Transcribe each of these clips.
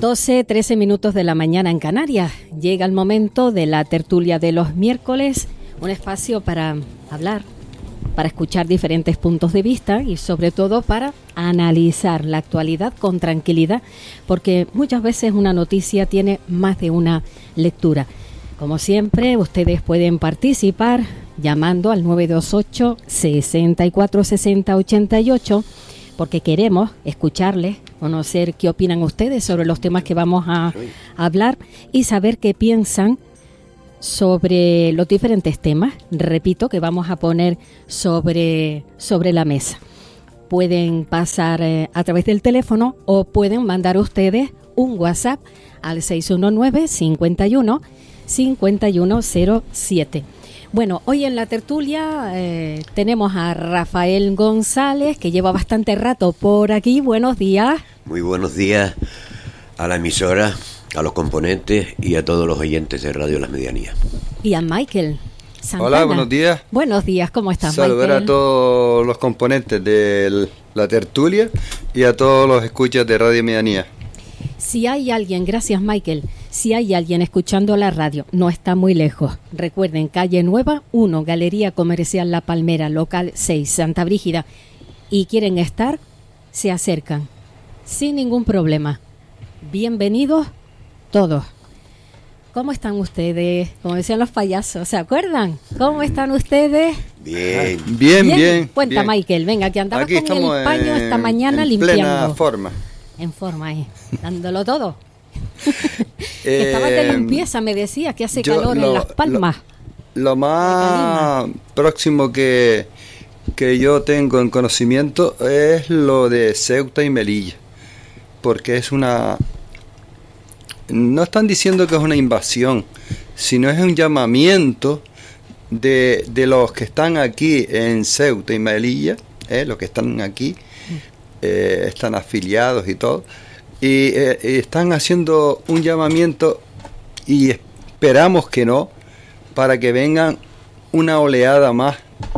12:13 minutos de la mañana en Canarias. Llega el momento de la tertulia de los miércoles, un espacio para hablar, para escuchar diferentes puntos de vista y sobre todo para analizar la actualidad con tranquilidad, porque muchas veces una noticia tiene más de una lectura. Como siempre, ustedes pueden participar llamando al 928 64 60 88, porque queremos escucharles, conocer qué opinan ustedes sobre los temas que vamos a hablar y saber qué piensan sobre los diferentes temas, repito, que vamos a poner sobre la mesa. Pueden pasar a través del teléfono o pueden mandar ustedes un WhatsApp al 619 51 5107. Bueno, hoy en la tertulia tenemos a Rafael González, que lleva bastante rato por aquí. Buenos días. Muy buenos días a la emisora, a los componentes y a todos los oyentes de Radio Las Medianías. Y a Michael Santana. Hola, buenos días. Buenos días, ¿cómo estás, Saludar Michael? a todos los componentes de la tertulia y a todos los escuchas de Radio Medianía. Si hay alguien, gracias Michael, si hay alguien escuchando la radio, no está muy lejos. Recuerden, calle Nueva 1, Galería Comercial La Palmera, local 6, Santa Brígida, y quieren estar, se acercan, sin ningún problema. Bienvenidos todos. ¿Cómo están ustedes? Como decían los payasos, ¿se acuerdan? ¿Cómo están ustedes? Bien. Bien. Cuenta, bien. Michael, venga, que andabas Aquí con el paño esta mañana en limpiando. Plena forma. En forma, dándolo todo. Estabas de limpieza, me decías que hace calor en Las Palmas. Lo más próximo que yo tengo en conocimiento es lo de Ceuta y Melilla, porque es una... No están diciendo que es una invasión, sino es un llamamiento de los que están aquí en Ceuta y Melilla, los que están aquí, están afiliados y todo, y están haciendo un llamamiento, y esperamos que no, para que vengan una oleada más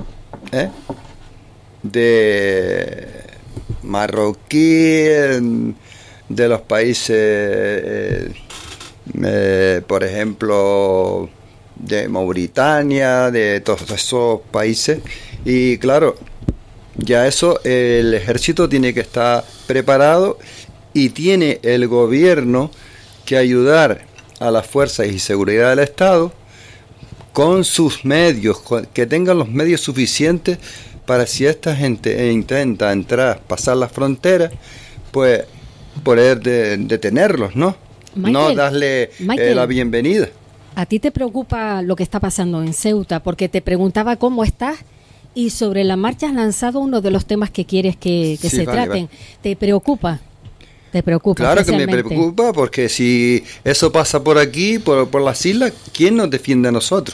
de marroquí, de los países, por ejemplo, de Mauritania, de todos esos países, y claro, ya eso, el ejército tiene que estar preparado y tiene el gobierno que ayudar a las fuerzas y seguridad del Estado con sus medios, que tengan los medios suficientes para, si esta gente intenta entrar, pasar las fronteras, pues poder detenerlos, ¿no? Michael, no darle la bienvenida. ¿A ti te preocupa lo que está pasando en Ceuta? Porque te preguntaba cómo estás y sobre la marcha has lanzado uno de los temas que quieres que Sí, se vale, traten. vale. ¿Te preocupa? ¿Te preocupa? Claro que me especialmente? preocupa, porque si eso pasa por aquí, por las islas, ¿quién nos defiende a nosotros?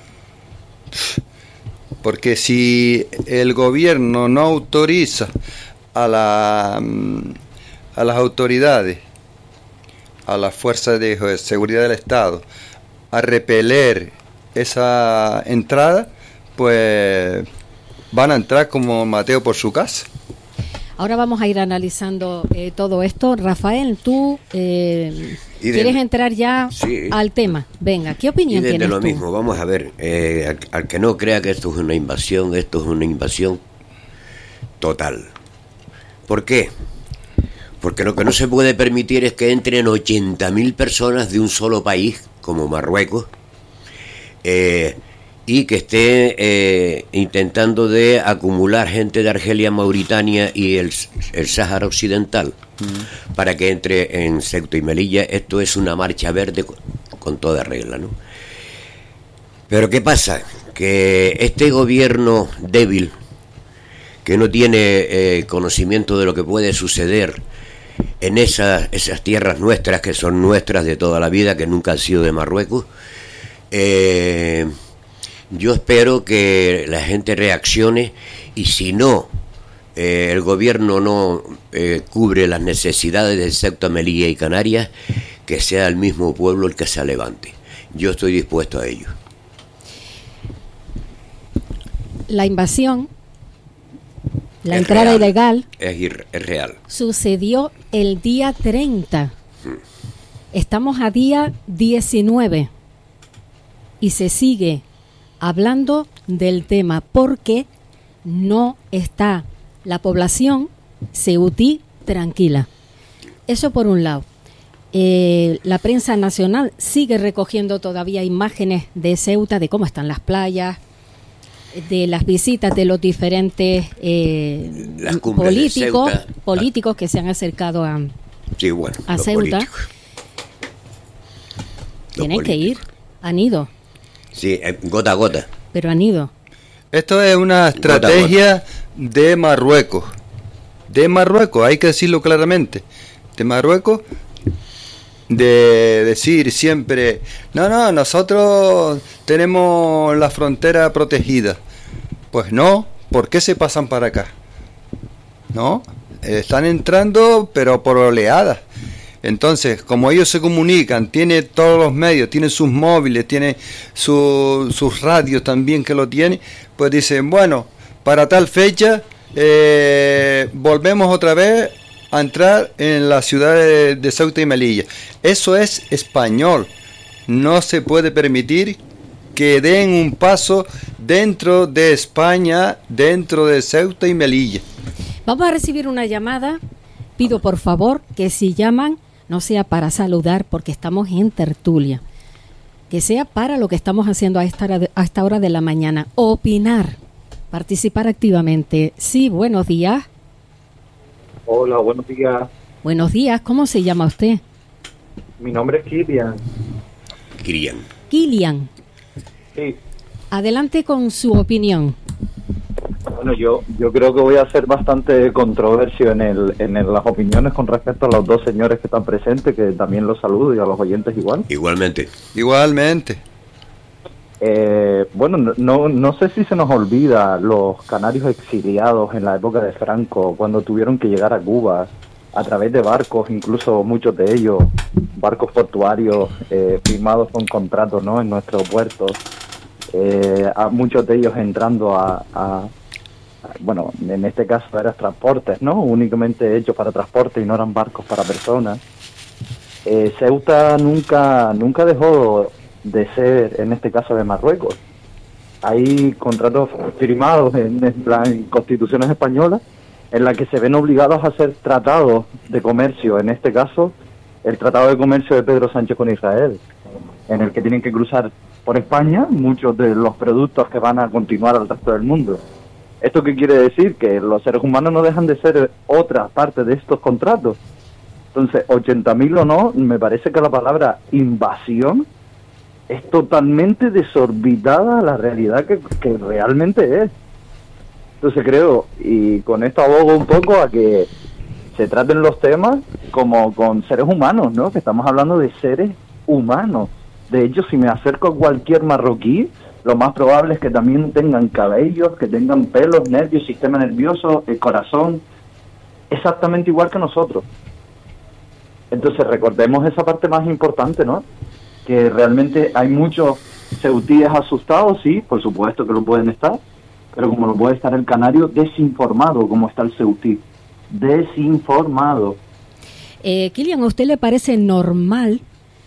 Porque si el gobierno no autoriza a las autoridades, a las fuerzas de seguridad del Estado, a repeler esa entrada, pues van a entrar como Mateo por su casa. Ahora vamos a ir analizando todo esto. Rafael, tú quieres entrar ya al tema. Venga, ¿qué opinión Y tienes lo tú? mismo, vamos a ver, al que no crea que esto es una invasión total. ¿Por qué? Porque lo que no se puede permitir es que entren 80.000 personas de un solo país, como Marruecos, y que esté intentando de acumular gente de Argelia, Mauritania y el Sáhara Occidental para que entre en Ceuta y Melilla. Esto es una marcha verde con toda regla, ¿no? Pero ¿qué pasa? Que este gobierno débil, que no tiene conocimiento de lo que puede suceder en esas tierras nuestras, que son nuestras de toda la vida, que nunca han sido de Marruecos, yo espero que la gente reaccione, y si no, el gobierno no cubre las necesidades de Ceuta, Melilla y Canarias, que sea el mismo pueblo el que se levante. Yo estoy dispuesto a ello. La invasión, la Es entrada real. ilegal, Es real. sucedió el día 30. Estamos a día 19 y se sigue hablando del tema porque no está la población ceutí tranquila. Eso por un lado. La prensa nacional sigue recogiendo todavía imágenes de Ceuta, de cómo están las playas, de las visitas de los diferentes políticos que se han acercado a Ceuta. Tienen que ir, han ido. Sí, gota a gota. Pero han ido. Esto es una estrategia de Marruecos. De Marruecos, hay que decirlo claramente. De Marruecos, de decir siempre, no, nosotros tenemos la frontera protegida. Pues no, ¿por qué se pasan para acá? No, están entrando, pero por oleadas. Entonces, como ellos se comunican, tienen todos los medios, tienen sus móviles, tienen sus radios también que lo tienen, pues dicen, bueno, para tal fecha volvemos otra vez a entrar en la ciudad de Ceuta y Melilla. Eso es español. No se puede permitir que den un paso dentro de España, dentro de Ceuta y Melilla. Vamos a recibir una llamada. Pido por favor que si llaman no sea para saludar porque estamos en tertulia, que sea para lo que estamos haciendo a esta hora de la mañana, opinar, participar activamente. Sí, buenos días. Hola, buenos días. Buenos días, ¿cómo se llama usted? Mi nombre es Kilian. Kilian. Sí. Adelante con su opinión. Bueno, yo creo que voy a hacer bastante controversia en las opiniones con respecto a los dos señores que están presentes, que también los saludo, y a los oyentes igual. Igualmente. Bueno, no sé si se nos olvida los canarios exiliados en la época de Franco, cuando tuvieron que llegar a Cuba a través de barcos, incluso muchos de ellos, barcos portuarios firmados con contratos, ¿no?, en nuestros puertos, a muchos de ellos entrando bueno, en este caso eran transportes, ¿no?, únicamente hechos para transporte y no eran barcos para personas. Ceuta nunca dejó de ser, en este caso, de Marruecos. Hay contratos firmados en constituciones españolas en las que se ven obligados a hacer tratados de comercio, en este caso el Tratado de Comercio de Pedro Sánchez con Israel, en el que tienen que cruzar por España muchos de los productos que van a continuar al resto del mundo. ¿Esto qué quiere decir? Que los seres humanos no dejan de ser otra parte de estos contratos. Entonces, 80.000 o no, me parece que la palabra invasión es totalmente desorbitada a la realidad que realmente es. Entonces creo, y con esto abogo un poco a que se traten los temas como con seres humanos, ¿no? Que estamos hablando de seres humanos. De hecho, si me acerco a cualquier marroquí, lo más probable es que también tengan cabellos, que tengan pelos, nervios, sistema nervioso, el corazón, exactamente igual que nosotros. Entonces recordemos esa parte más importante, ¿no? Que realmente hay muchos ceutíes asustados, sí, por supuesto que lo pueden estar, pero como lo puede estar el canario, desinformado, como está el ceutí, desinformado. Kilian, ¿a usted le parece normal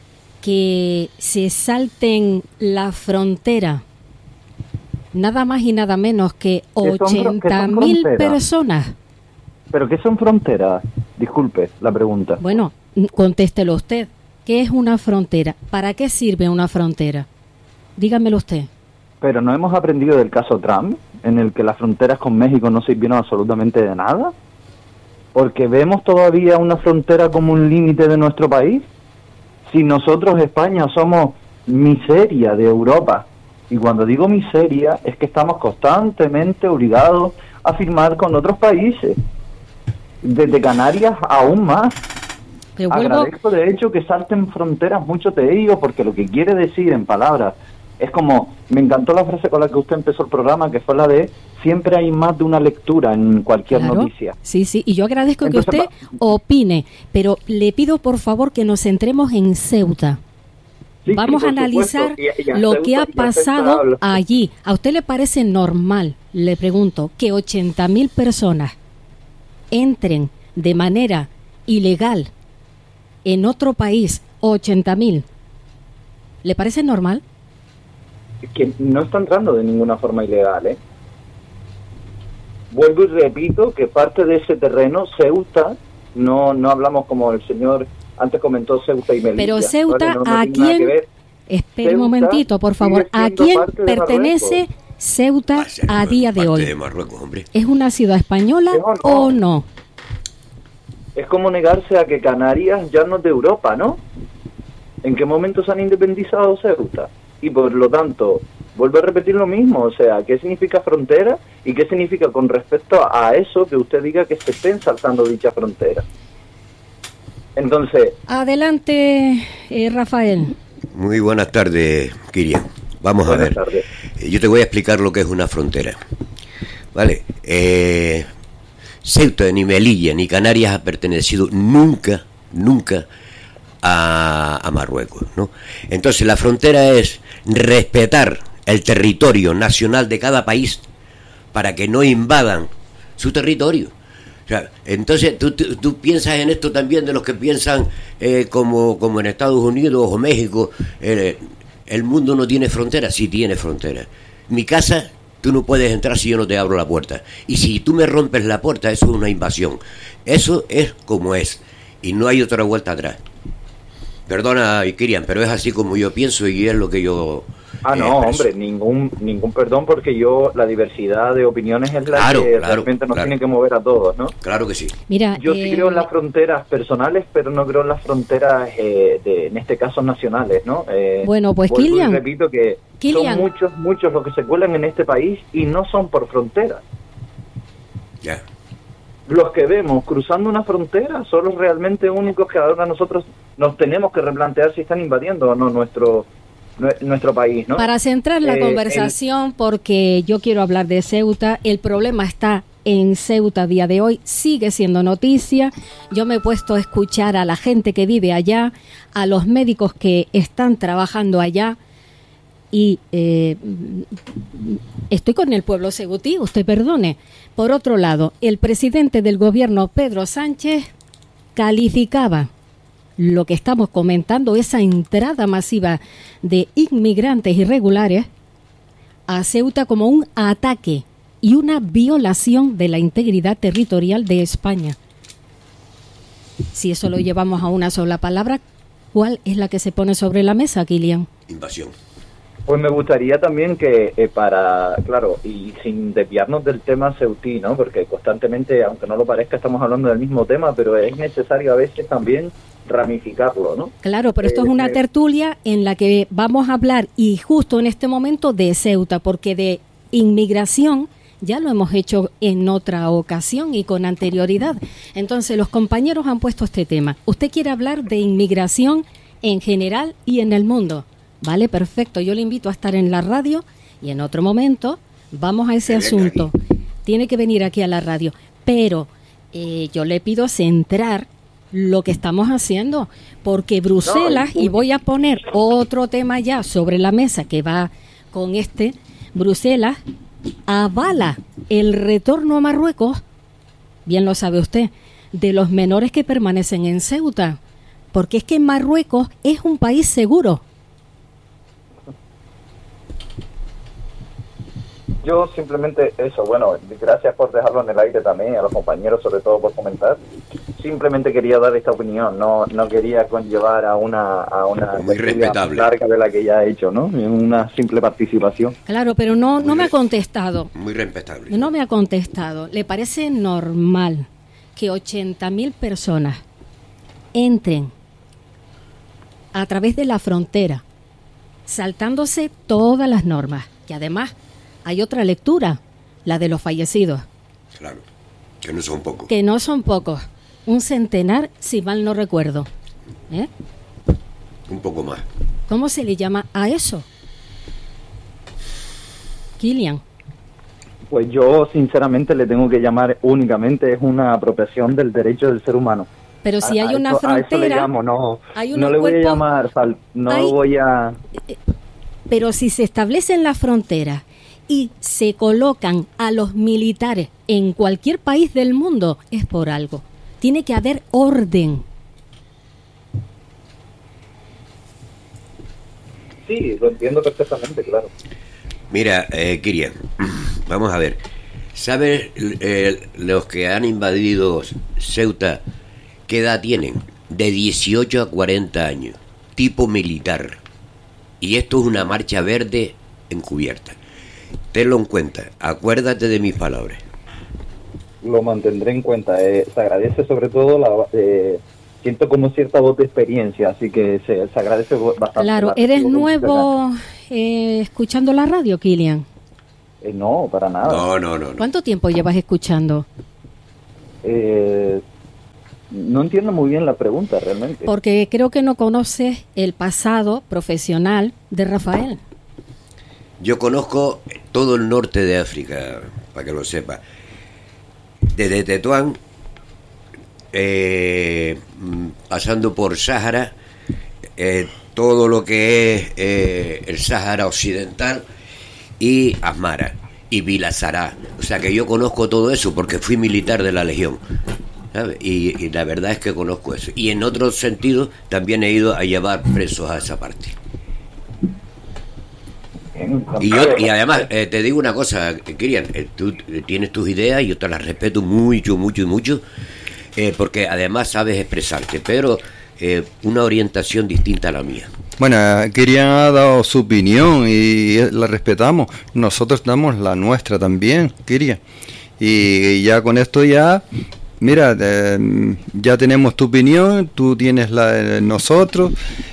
que se salten la frontera nada más y nada menos que 80.000 personas? ¿Pero qué son fronteras? Disculpe la pregunta. Bueno, contéstelo usted. ¿Qué es una frontera? ¿Para qué sirve una frontera? Dígamelo usted. Pero no hemos aprendido del caso Trump, en el que las fronteras con México no sirvieron absolutamente de nada, porque vemos todavía una frontera como un límite de nuestro país. Si nosotros, España, somos miseria de Europa, y cuando digo miseria es que estamos constantemente obligados a firmar con otros países, desde Canarias aún más. Pero agradezco de hecho que salten fronteras muchos de ellos, porque lo que quiere decir en palabras es como, me encantó la frase con la que usted empezó el programa, que fue la de siempre hay más de una lectura en cualquier noticia. Sí, y yo agradezco entonces, que usted opine, pero le pido por favor que nos centremos en Ceuta. Sí, vamos a analizar lo Ceuta, que ha pasado allí. ¿A usted le parece normal, le pregunto, que 80.000 personas entren de manera ilegal en otro país 80.000. ¿Le parece normal? Que no está entrando de ninguna forma ilegal, ¿eh? Vuelvo y repito que parte de ese terreno, Ceuta, no hablamos como el señor antes comentó, Ceuta y Melilla. Pero Ceuta, ¿vale? No ¿a tiene nada que quién? ver. Espera un Ceuta momentito, por favor. sigue ¿A siendo quién parte de pertenece Marruecos. Ceuta a día de Parte hoy? de Marruecos, hombre. ¿Es una ciudad española ¿Es o no? o no? Es como negarse a que Canarias ya no es de Europa, ¿no? ¿En qué momento se han independizado Ceuta? Y por lo tanto, vuelvo a repetir lo mismo, o sea, ¿qué significa frontera y qué significa con respecto a eso que usted diga que se estén saltando dicha frontera? Entonces... Adelante, Rafael. Muy buenas tardes, Kirian. Vamos a ver. Buenas tardes. Yo te voy a explicar lo que es una frontera. Vale. Ceuta, ni Melilla, ni Canarias ha pertenecido nunca a Marruecos, ¿no? Entonces la frontera es respetar el territorio nacional de cada país para que no invadan su territorio. O sea, entonces tú piensas en esto también de los que piensan como en Estados Unidos o México, el mundo no tiene fronteras. Sí tiene fronteras. Mi casa, tú no puedes entrar si yo no te abro la puerta. Y si tú me rompes la puerta, eso es una invasión. Eso es como es. Y no hay otra vuelta atrás. Perdona, Kirian, pero es así como yo pienso y es lo que yo... no, expreso. hombre, ningún perdón, porque la diversidad de opiniones es la Claro, que claro, realmente nos claro. tiene que mover a todos, ¿no? Claro que sí. Mira, Yo sí creo en las fronteras personales, pero no creo en las fronteras, en este caso, nacionales, ¿no? Bueno, pues, vuelvo y Kilian, repito que Kilian. son muchos los que se cuelan en este país y no son por fronteras. Ya. Los que vemos cruzando una frontera son los realmente únicos que ahora nosotros nos tenemos que replantear si están invadiendo o no nuestro país, ¿no? Para centrar la conversación, porque yo quiero hablar de Ceuta, el problema está en Ceuta a día de hoy, sigue siendo noticia. Yo me he puesto a escuchar a la gente que vive allá, a los médicos que están trabajando allá, y estoy con el pueblo ceutí, usted perdone. Por otro lado, el presidente del gobierno, Pedro Sánchez, calificaba lo que estamos comentando, esa entrada masiva de inmigrantes irregulares a Ceuta, como un ataque y una violación de la integridad territorial de España. Si eso lo llevamos a una sola palabra, ¿cuál es la que se pone sobre la mesa, Kilian? Invasión. Pues me gustaría también que claro, y sin desviarnos del tema ceutí, ¿no? Porque constantemente, aunque no lo parezca, estamos hablando del mismo tema, pero es necesario a veces también ramificarlo, ¿no? Claro, pero esto es una tertulia en la que vamos a hablar, y justo en este momento, de Ceuta, porque de inmigración ya lo hemos hecho en otra ocasión y con anterioridad. Entonces los compañeros han puesto este tema. Usted quiere hablar de inmigración en general y en el mundo. Vale, perfecto. Yo le invito a estar en la radio y en otro momento vamos a ese asunto. Tiene que venir aquí a la radio. Pero yo le pido centrar lo que estamos haciendo, porque Bruselas, y voy a poner otro tema ya sobre la mesa que va con Bruselas avala el retorno a Marruecos, bien lo sabe usted, de los menores que permanecen en Ceuta, porque es que Marruecos es un país seguro. Yo simplemente eso, bueno, gracias por dejarlo en el aire también, a los compañeros sobre todo por comentar. Simplemente quería dar esta opinión, no quería conllevar a una muy respetable, larga de la que ya he hecho, ¿no? Una simple participación. Claro, pero no me ha contestado. Muy respetable. No me ha contestado. ¿Le parece normal que 80.000 personas entren a través de la frontera, saltándose todas las normas? Y además hay otra lectura, la de los fallecidos. Claro, que no son pocos. Que no son pocos. Un centenar, si mal no recuerdo. Un poco más. ¿Cómo se le llama a eso? Kilian. Pues yo sinceramente le tengo que llamar únicamente, es una apropiación del derecho del ser humano. Pero si hay una frontera... A eso le llamo, no le voy a llamar, voy a... Pero si se establecen las fronteras y se colocan a los militares en cualquier país del mundo, es por algo. Tiene que haber orden. sí, lo entiendo perfectamente, claro. Mira, Kirian, vamos a ver. ¿Sabes los que han invadido Ceuta qué edad tienen? De 18 a 40 años, tipo militar. Y esto es una marcha verde encubierta. Tenlo en cuenta, acuérdate de mis palabras. Lo mantendré en cuenta. Se agradece sobre todo siento como cierta voz de experiencia, así que se agradece bastante. Claro, ¿eres nuevo escuchando la radio, Kilian? No, para nada. No. ¿Cuánto tiempo llevas escuchando? No entiendo muy bien la pregunta realmente. Porque creo que no conoces el pasado profesional de Rafael. Yo conozco todo el norte de África, para que lo sepa. Desde Tetuán, pasando por Sáhara, todo lo que es el Sáhara Occidental y Asmara y Bilazará. O sea que yo conozco todo eso porque fui militar de la Legión, ¿sabes? Y la verdad es que conozco eso. Y en otros sentidos también he ido a llevar presos a esa parte. Y además, te digo una cosa, Kirian, tú tienes tus ideas y yo te las respeto mucho, porque además sabes expresarte, pero una orientación distinta a la mía. Bueno, Kirian ha dado su opinión y la respetamos. Nosotros damos la nuestra también, Kirian. Y ya con esto ya, mira, ya tenemos tu opinión, tú tienes la de nosotros.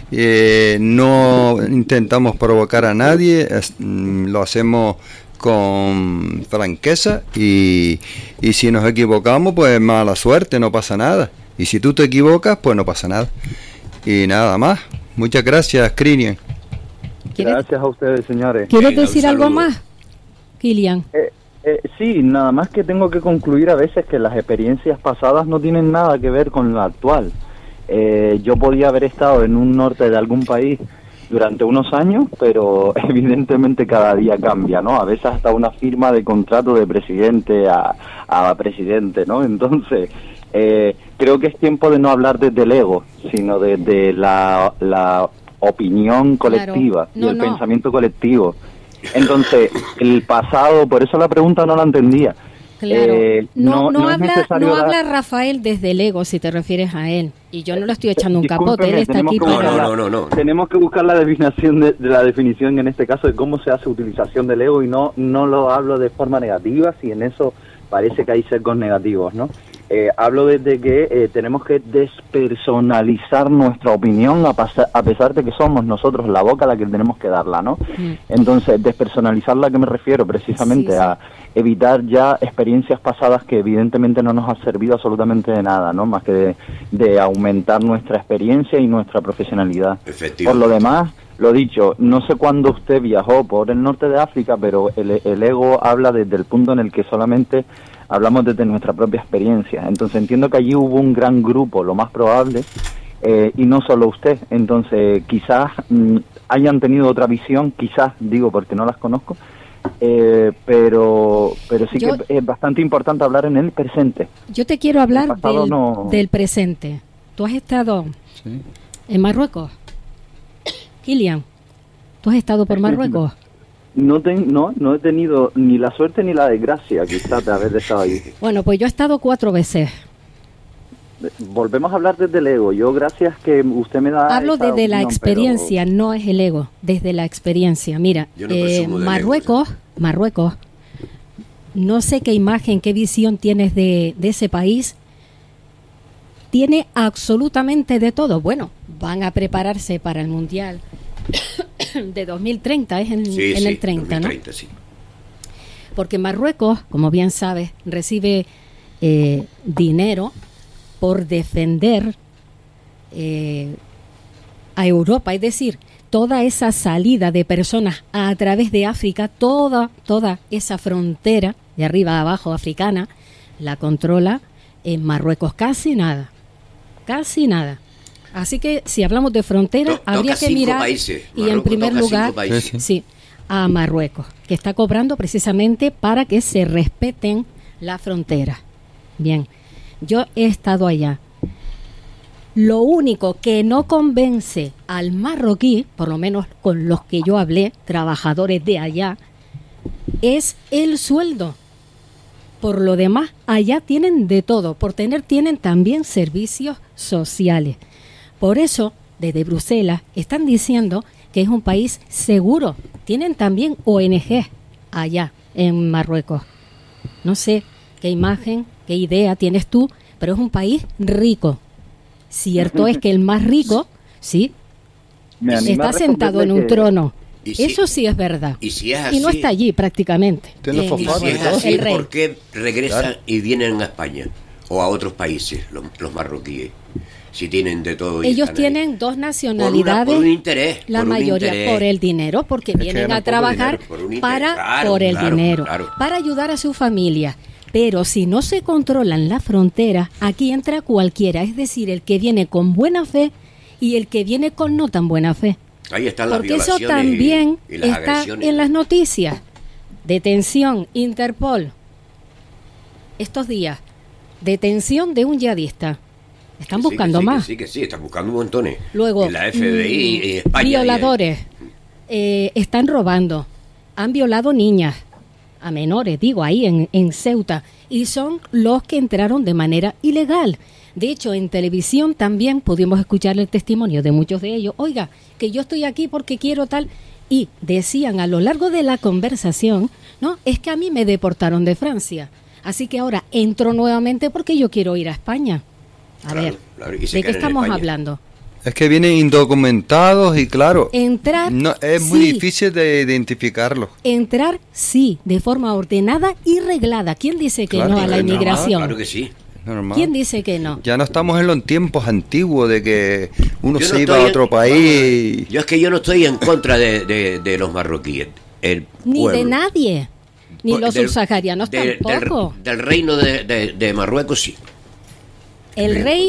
No intentamos provocar a nadie, lo hacemos con franqueza y si nos equivocamos, pues mala suerte, no pasa nada. Y si tú te equivocas, pues no pasa nada. Y nada más. Muchas gracias, Kirian. Gracias a ustedes, señores. ¿Quieres decir algo más, Kilian? Sí, nada más que tengo que concluir a veces que las experiencias pasadas no tienen nada que ver con la actual. Yo podía haber estado en un norte de algún país durante unos años, pero evidentemente cada día cambia, ¿no? A veces hasta una firma de contrato de presidente a presidente, ¿no? Entonces, creo que es tiempo de no hablar desde el ego, sino de la opinión colectiva, claro, y el pensamiento colectivo. Entonces, el pasado, por eso la pregunta no la entendía. Claro, no habla Rafael desde el ego, si te refieres a él. Y yo no le estoy echando un capote, él está aquí para... No. Tenemos que buscar la definición de la definición en este caso de cómo se hace utilización del ego, y no lo hablo de forma negativa, si en eso parece que hay sesgos negativos, ¿no? Hablo desde que tenemos que despersonalizar nuestra opinión a pesar de que somos nosotros la boca a la que tenemos que darla, ¿no? Entonces, despersonalizarla, ¿a qué me refiero? Precisamente a evitar ya experiencias pasadas que evidentemente no nos han servido absolutamente de nada, ¿no? Más que de aumentar nuestra experiencia y nuestra profesionalidad. Por lo demás, lo dicho, no sé cuándo usted viajó por el norte de África, pero el ego habla desde el punto en el que solamente hablamos desde nuestra propia experiencia. Entonces entiendo que allí hubo un gran grupo, lo más probable, y no solo usted. Entonces quizás hayan tenido otra visión, quizás, digo porque no las conozco, pero sí que es bastante importante hablar en el presente. Yo te quiero hablar del presente. ¿Tú has estado en Marruecos? Kilian, ¿tú has estado por Marruecos? No he tenido ni la suerte ni la desgracia quizás de haber estado ahí. Bueno, pues yo he estado 4 veces. Volvemos a hablar desde el ego. Yo, gracias que usted me da... Hablo desde la experiencia, pero... no es el ego, desde la experiencia. Mira, Marruecos, no sé qué imagen, qué visión tienes de ese país. Tiene absolutamente de todo. Bueno, van a prepararse para el Mundial de 2030, es en el 30, 2030, ¿no? Sí. Porque Marruecos, como bien sabes, recibe dinero por defender a Europa, es decir, toda esa salida de personas a través de África, toda esa frontera de arriba a abajo africana, la controla en Marruecos casi nada. Así que si hablamos de frontera, habría que mirar países. Y en primer lugar, a Marruecos, que está cobrando precisamente para que se respeten las fronteras. Bien, yo he estado allá. Lo único que no convence al marroquí, por lo menos con los que yo hablé, trabajadores de allá, es el sueldo. Por lo demás, allá tienen de todo. Tienen también servicios sociales. Por eso, desde Bruselas, están diciendo que es un país seguro. Tienen también ONG allá en Marruecos. No sé qué imagen, qué idea tienes tú, pero es un país rico. Cierto es que el más rico, sí, está sentado en un trono. Eso sí es verdad. Y si es así, y no está allí prácticamente. Y si es así, ¿por qué regresan y vienen a España o a otros países los marroquíes? Si tienen de todo. Ellos tienen dos nacionalidades. Por un interés. La mayoría por el dinero, porque vienen a trabajar por el dinero, para ayudar a su familia. Pero si no se controlan las fronteras, aquí entra cualquiera, es decir, el que viene con buena fe y el que viene con no tan buena fe. Ahí están las porque violaciones eso también y las está agresiones. En las noticias. Detención, Interpol. Estos días, detención de un yihadista. Están buscando más. Que sí, están buscando montones. Luego, y la FBI y España. Violadores. Están robando. Han violado niñas. A menores, digo, ahí en Ceuta. Y son los que entraron de manera ilegal. De hecho, en televisión también pudimos escuchar el testimonio de muchos de ellos. Oiga, que yo estoy aquí porque quiero tal. Y decían a lo largo de la conversación, no, es que a mí me deportaron de Francia. Así que ahora entro nuevamente porque yo quiero ir a España. A ver, ¿de qué estamos hablando? Es que vienen indocumentados y claro, entrar es muy difícil de identificarlos. Entrar, sí, de forma ordenada y reglada. ¿Quién dice que no a la inmigración? Claro que sí. Normal. ¿Quién dice que no? Ya no estamos en los tiempos antiguos de que uno se iba a otro país. Yo es que yo no estoy en contra de los marroquíes. Ni de nadie. Ni los subsaharianos tampoco. Del reino de Marruecos, sí. El rey,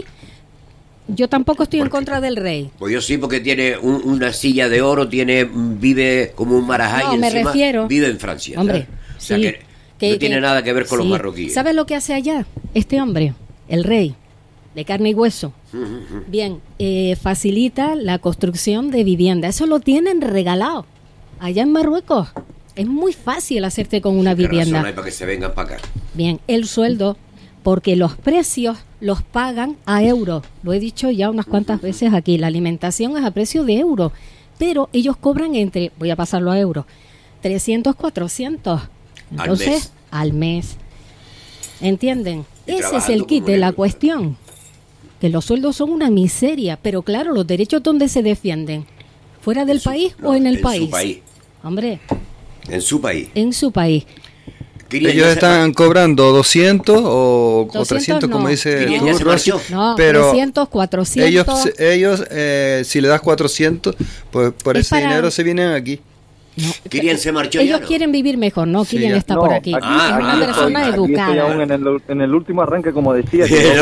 yo tampoco estoy en contra del rey. Pues yo sí, porque tiene una silla de oro, vive como un marajá y encima vive en Francia. Hombre, o sea que no tiene nada que ver con los marroquíes. ¿Sabes lo que hace allá este hombre? El rey, de carne y hueso. Bien, facilita la construcción de vivienda. Eso lo tienen regalado allá en Marruecos. Es muy fácil hacerte con una vivienda. Hay para que se vengan para acá. Bien, el sueldo, porque los precios los pagan a euro. Lo he dicho ya unas cuantas veces aquí. La alimentación es a precio de euro, pero ellos cobran voy a pasarlo a euro, 300, 400. Entonces, al mes. ¿Entienden? Ese es el kit de la cuestión. Que los sueldos son una miseria, pero claro, los derechos ¿dónde se defienden? ¿Fuera del país o en el país? En su país. Hombre. En su país. En su país. Ellos están cobrando 200 o 300, como dice tú, Rosy. No, pero 300, 400. Ellos si le das 400, pues por ese dinero se vienen aquí. No, Kilian se marchó. ellos quieren vivir mejor, ¿no? Kilian está por aquí. Es una persona educada. Aún en el último arranque, como decía.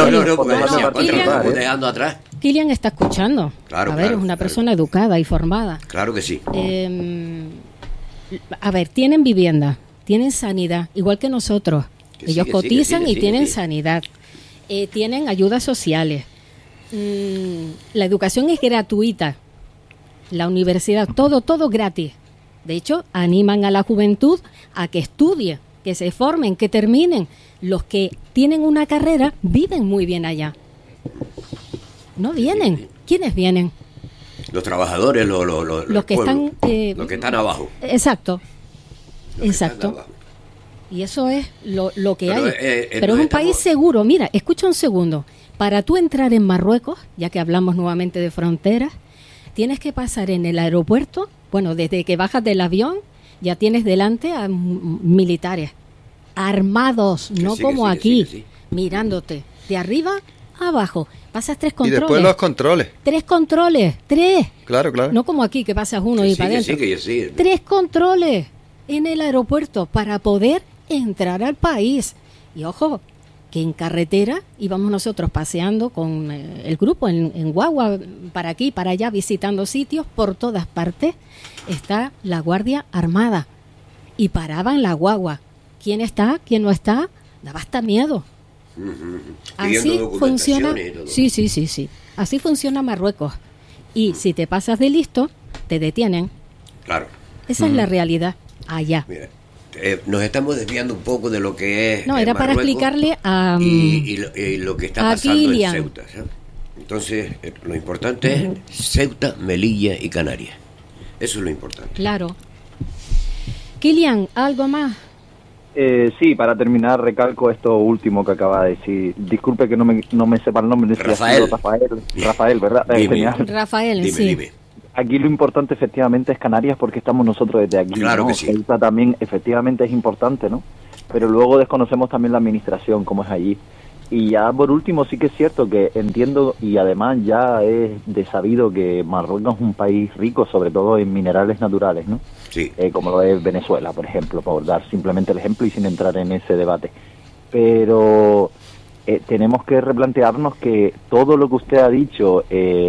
Dejando atrás. Kilian está escuchando. Claro, a ver, es una persona educada y formada. Claro que sí. A ver, tienen vivienda, tienen sanidad, igual que nosotros. Ellos cotizan y tienen sanidad. Tienen ayudas sociales. La educación es gratuita. La universidad, todo gratis. De hecho, animan a la juventud a que estudie, que se formen, que terminen. Los que tienen una carrera viven muy bien allá. No vienen. ¿Quiénes vienen? Los trabajadores, los que están los que están abajo. Exacto. Exacto. Y eso es lo que hay. Pero es un país seguro. Mira, escucha un segundo. Para tú entrar en Marruecos, ya que hablamos nuevamente de fronteras, tienes que pasar en el aeropuerto. Bueno, desde que bajas del avión, ya tienes delante a militares armados, no como aquí, mirándote de arriba a abajo. Pasas 3 controles. Y después los controles. 3 controles, 3. Claro. No como aquí, que pasas uno y para adentro. 3 controles en el aeropuerto para poder entrar al país. Y ojo, que en carretera íbamos nosotros paseando con el grupo en guagua, para aquí, para allá, visitando sitios por todas partes. Está la Guardia Armada y paraban la guagua. ¿Quién está? ¿Quién no está? Daba hasta miedo. Así funciona. Sí. Así funciona Marruecos. Y si te pasas de listo, te detienen. Claro. Esa es la realidad allá. Mira, nos estamos desviando un poco de lo que es. No, era para explicarle a. Y lo que está a pasando Kilian. en Ceuta, ¿sabes? Entonces, lo importante es Ceuta, Melilla y Canarias. Eso es lo importante. Claro. Kilian, ¿algo más? Sí, para terminar, recalco esto último que acaba de decir. Disculpe que no me sepa el nombre. Rafael. Rafael, ¿verdad? Genial. Rafael, Dime. Aquí lo importante efectivamente es Canarias porque estamos nosotros desde aquí. Claro, ¿no? que sí. Ceuta también efectivamente es importante, ¿no? Pero luego desconocemos también la administración, cómo es allí. Y ya por último sí que es cierto que entiendo y además ya es de sabido que Marruecos es un país rico, sobre todo en minerales naturales, ¿no? Sí. Como lo es Venezuela, por ejemplo, por dar simplemente el ejemplo y sin entrar en ese debate. Pero tenemos que replantearnos que todo lo que usted ha dicho,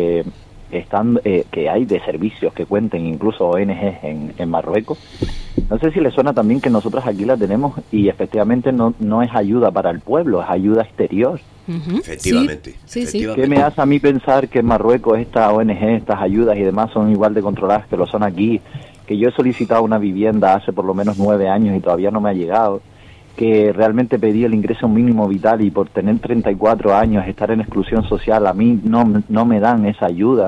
que hay de servicios que cuenten incluso ONGs en Marruecos, no sé si le suena también que nosotros aquí la tenemos y efectivamente no es ayuda para el pueblo, es ayuda exterior. Ujú. Efectivamente. Sí. efectivamente. ¿Qué me hace a mí pensar que en Marruecos estas ONG, estas ayudas y demás son igual de controladas que lo son aquí? Que yo he solicitado una vivienda hace por lo menos 9 años y todavía no me ha llegado, que realmente pedí el ingreso mínimo vital y por tener 34 años, estar en exclusión social, a mí no me dan esa ayuda.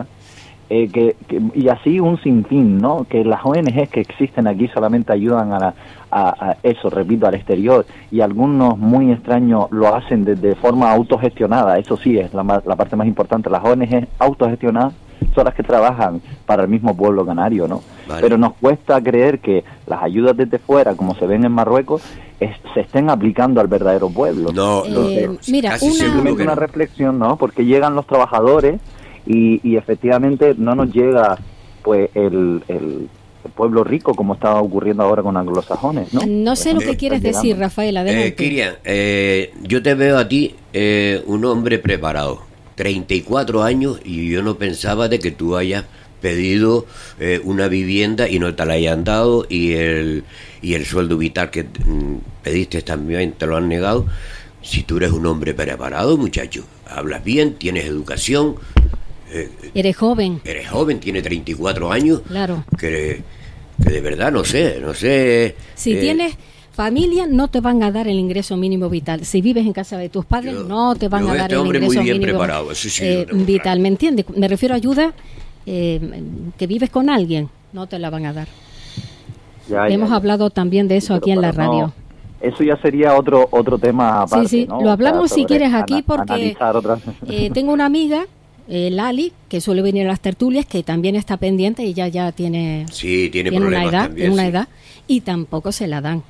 Y así un sinfín, ¿no? Que las ONGs que existen aquí solamente ayudan a eso, repito, al exterior, y algunos muy extraños lo hacen de forma autogestionada. Eso sí es la parte más importante. Las ONGs autogestionadas son las que trabajan para el mismo pueblo canario, ¿no? Vale. Pero nos cuesta creer que las ayudas desde fuera, como se ven en Marruecos, se estén aplicando al verdadero pueblo. No, mira, casi seguro Simplemente que una no. reflexión, ¿no? Porque llegan los trabajadores y efectivamente no nos llega pues el pueblo rico como estaba ocurriendo ahora con anglosajones, ¿no? No sé lo que Está quieres llegando. decir, Rafael, adelante. Kilian, yo te veo a ti un hombre preparado, 34 años, y yo no pensaba de que tú hayas pedido una vivienda y no te la hayan dado, y el sueldo vital que pediste también te lo han negado. Si tú eres un hombre preparado, muchacho, hablas bien, tienes educación, Eres joven. tienes 34 años, Claro. que de verdad no sé. Si tienes familia, no te van a dar el ingreso mínimo vital. Si vives en casa de tus padres, no te van a dar el hombre ingreso muy bien mínimo preparado, eso sí lo tengo vital. claro. ¿Me entiendes? Me refiero a ayuda que vives con alguien, no te la van a dar. Hemos hablado también de eso aquí en la radio. Eso ya sería otro tema aparte, Sí, ¿no? lo hablamos si sobre quieres aquí porque analizar otras... tengo una amiga, Lali, que suele venir a las tertulias, que también está pendiente y ya tiene, Sí, tiene una problemas edad, también, una sí. edad, y tampoco se la dan.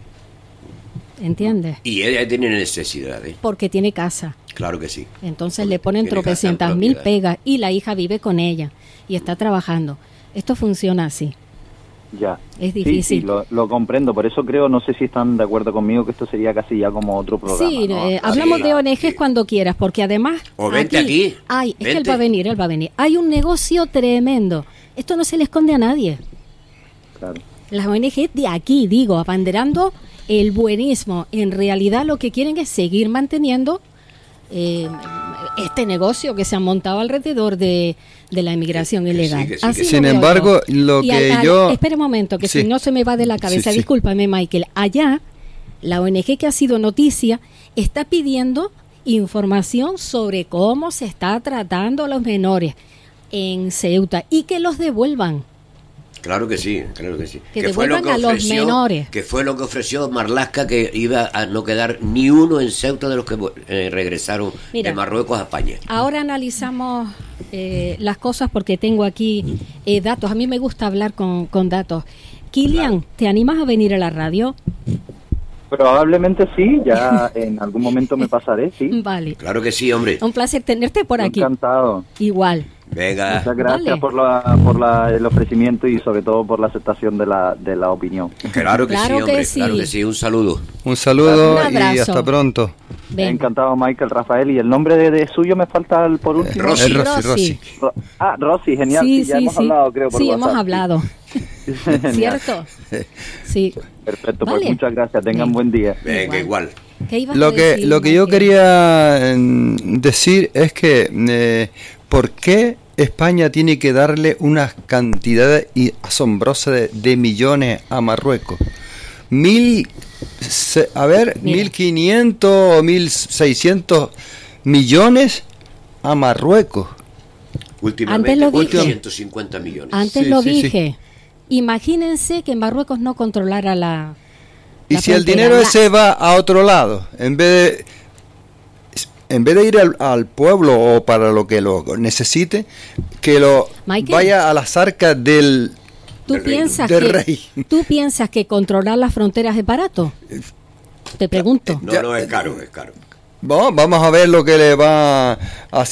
¿Entiendes? Y ella tiene necesidades, Porque tiene casa. claro que sí. Entonces Porque le ponen tiene casa en 300.000 propiedad. pegas y la hija vive con ella y está trabajando. Esto funciona así. Ya. Es difícil. Sí, lo comprendo. Por eso creo, no sé si están de acuerdo conmigo, que esto sería casi ya como otro programa. Sí, ¿no? hablamos Sí, de ONGs sí. cuando quieras, porque además... O vente aquí, Ay, es que él vente. va a venir. Hay un negocio tremendo. Esto no se le esconde a nadie. Claro. Las ONGs de aquí, digo, abanderando el buenismo. En realidad lo que quieren es seguir manteniendo este negocio que se ha montado alrededor de la inmigración ilegal. que sí, Así que lo sí. Sin veo embargo, yo. lo Y que yo... Espera un momento, que Sí. si no se me va de la cabeza. Sí. Discúlpame, Michael. Allá, la ONG que ha sido noticia está pidiendo información sobre cómo se está tratando a los menores en Ceuta y que los devuelvan. Claro que sí, claro que sí. Que devuelvan a los menores. Que fue lo que ofreció Marlaska, que iba a no quedar ni uno en Ceuta de los que regresaron Mira, de Marruecos a España. Ahora analizamos las cosas porque tengo aquí datos. A mí me gusta hablar con datos. Kilian, Claro. ¿te animas a venir a la radio? Probablemente sí, ya en algún momento me pasaré, sí. Vale. Claro que sí, hombre. Un placer tenerte por aquí. Encantado. Igual. Venga. Muchas gracias Vale. por el ofrecimiento y sobre todo por la aceptación de la opinión. Claro que Claro sí, hombre. que sí. Claro que sí. Un saludo. Un saludo Un y abrazo. hasta pronto. Venga. Encantado, Michael, Rafael. Y el nombre de suyo me falta por último. Rosy. El Rosy. Rosy, genial. Sí, Sí, ya sí, hemos sí. hablado, creo, por Sí, WhatsApp. hemos hablado. Genial. ¿Cierto? Sí. Perfecto, Vale. pues muchas gracias. Tengan Venga. buen día. Venga, igual. ¿Qué ibas Lo a decir, que yo Michael? quería decir es que ¿por qué España tiene que darle una cantidad asombrosa de millones a Marruecos? Mira. 1.500 o 1.600 millones a Marruecos. Últimamente Antes lo por dije. 150 millones. Antes Sí, lo sí, sí. dije. Imagínense que en Marruecos no controlara la Y si el frontera. dinero ese va a otro lado, en vez de ir al pueblo o para lo que lo necesite, que lo Michael, vaya a las arcas del ¿Tú del piensas del que rey. tú piensas que controlar las fronteras es barato? Te pregunto. No, es caro, es caro. Vamos a ver lo que le va a hacer